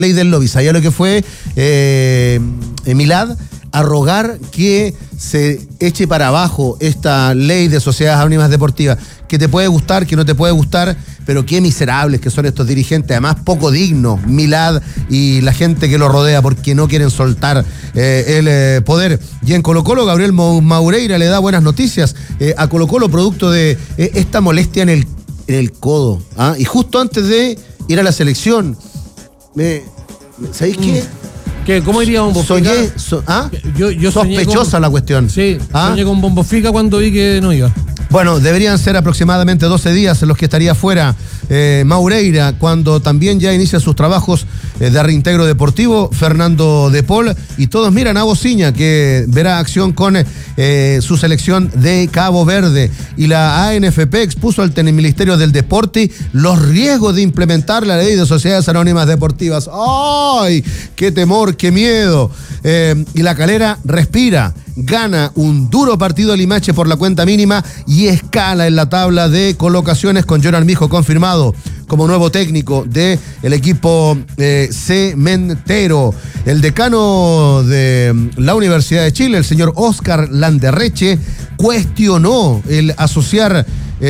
ley del lobby. ¿Sabía lo que fue Milad? A rogar que se eche para abajo esta ley de sociedades anónimas deportivas, que te puede gustar, que no te puede gustar, pero qué miserables que son estos dirigentes, además poco dignos, Milad y la gente que lo rodea, porque no quieren soltar el poder. Y en Colo-Colo, Gabriel Maureira le da buenas noticias a Colo-Colo, producto de esta molestia en el codo, ¿ah? Y justo antes de ir a la selección, ¿sabéis qué? ¿Cómo iría Bombo Fica? Yo sospechosa la cuestión. Sí, soñé con Bombo Fica cuando vi que no iba. Bueno, deberían ser aproximadamente 12 días en los que estaría fuera Maureira, cuando también ya inicia sus trabajos de reintegro deportivo, Fernando De Paul, y todos miran a Bociña, que verá acción con su selección de Cabo Verde. Y la ANFP expuso al Ministerio del Deporte los riesgos de implementar la ley de sociedades anónimas deportivas. ¡Ay! ¡Qué temor, qué miedo! Y la Calera respira. Gana un duro partido Limache por la cuenta mínima y escala en la tabla de colocaciones, con John Armijo confirmado como nuevo técnico del equipo cementero. El decano de la Universidad de Chile, el señor Oscar Landerreche, cuestionó el asociar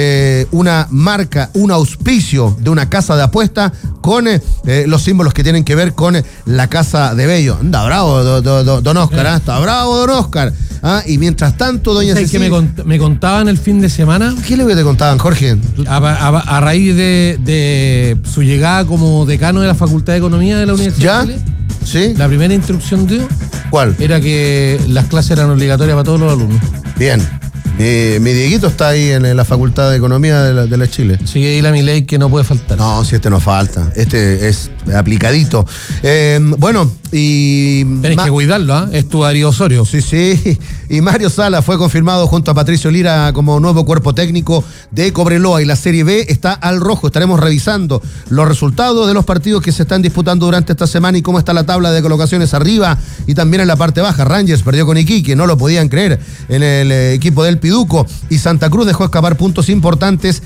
una marca, un auspicio de una casa de apuesta con los símbolos que tienen que ver con la casa de Bello. Anda bravo, don Oscar, ¿eh? Está bravo, don Oscar. Y mientras tanto, doña Cecilia... que me contaban el fin de semana? ¿Qué es lo que te contaban, Jorge? A raíz de su llegada como decano de la Facultad de Economía de la Universidad de Chile. ¿Sí? La primera instrucción dio... ¿Cuál? Era que las clases eran obligatorias para todos los alumnos. Bien. Mi Dieguito está ahí en la Facultad de Economía de la Chile. Sigue ahí la Milei, que no puede faltar. No, si este no falta. Este es aplicadito. Bueno, y... Tenés que cuidarlo, ¿ah? Es tu Darío Osorio. Sí. Y Mario Sala fue confirmado junto a Patricio Lira como nuevo cuerpo técnico de Cobreloa. Y la Serie B está al rojo. Estaremos revisando los resultados de los partidos que se están disputando durante esta semana y cómo está la tabla de colocaciones arriba y también en la parte baja. Rangers perdió con Iquique, no lo podían creer, en el equipo del Piduco. Y Santa Cruz dejó escapar puntos importantes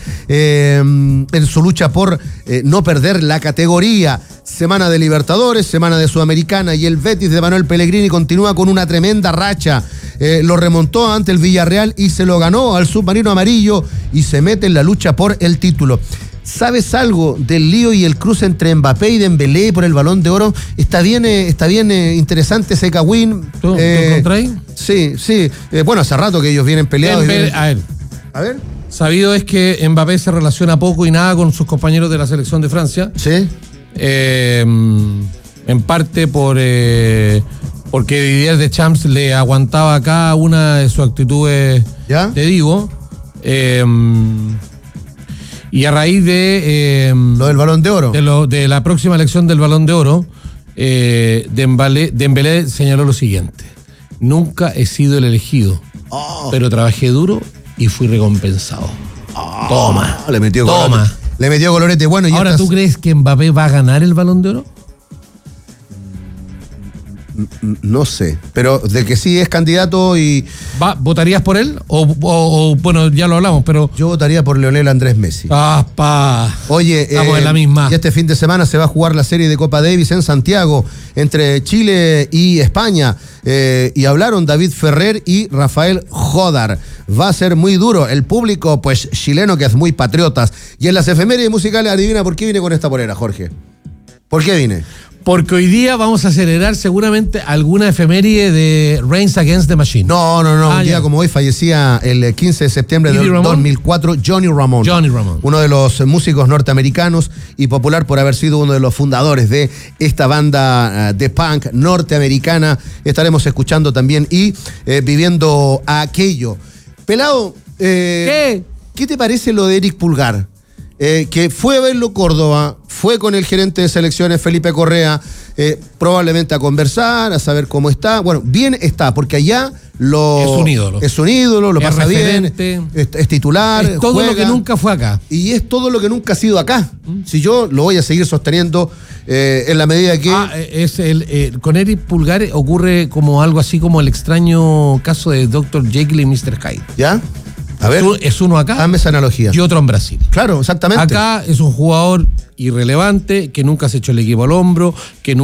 en su lucha por no perder la categoría. Semana de Libertadores, semana de Sudamericana, y el Betis de Manuel Pellegrini continúa con una tremenda racha. Lo remontó ante el Villarreal y se lo ganó al submarino amarillo y se mete en la lucha por el título. ¿Sabes algo del lío y el cruce entre Mbappé y Dembélé por el Balón de Oro? Está bien interesante ese cagüín. ¿Tú encontrás? Sí. Bueno, hace rato que ellos vienen peleados. A ver. Sabido es que Mbappé se relaciona poco y nada con sus compañeros de la selección de Francia. Sí. En parte porque Didier Deschamps le aguantaba cada una de sus actitudes de divo. Y a raíz de... lo del Balón de Oro. De la próxima elección del Balón de Oro, Dembélé señaló lo siguiente: nunca he sido el elegido, pero trabajé duro y fui recompensado. Toma. Le metió colorete. Bueno, ahora, ¿tú crees que Mbappé va a ganar el Balón de Oro? No sé, pero de que sí es candidato y... ¿Votarías por él? O bueno, ya lo hablamos, pero... Yo votaría por Lionel Andrés Messi. Oye, estamos en la misma. Y este fin de semana se va a jugar la serie de Copa Davis en Santiago entre Chile y España. Y hablaron David Ferrer y Rafael Jodar. Va a ser muy duro. El público, pues, chileno, que es muy patriotas. Y en las efemérides musicales, adivina por qué vine con esta polera, Jorge. ¿Por qué vine? Porque hoy día vamos a celebrar seguramente alguna efeméride de Rage Against the Machine. No. Un día como hoy fallecía el 15 de septiembre de 2004 Johnny Ramone. Uno de los músicos norteamericanos y popular por haber sido uno de los fundadores de esta banda de punk norteamericana. Estaremos escuchando también y viviendo aquello. Pelado, ¿qué te parece lo de Eric Pulgar? Que fue a verlo Córdoba, fue con el gerente de selecciones Felipe Correa, probablemente a conversar, a saber cómo está. Bueno, bien está, porque allá es un ídolo, lo pasa referente, bien, es titular, es todo juega, lo que nunca fue acá. Y es todo lo que nunca ha sido acá. Si yo lo voy a seguir sosteniendo en la medida que... con Eric Pulgar ocurre como algo así como el extraño caso de Dr. Jekyll y Mr. Hyde. ¿Ya? A ver, es uno acá dame esa analogía. y otro en Brasil. Claro, exactamente. Acá es un jugador irrelevante, que nunca se echó el equipo al hombro, que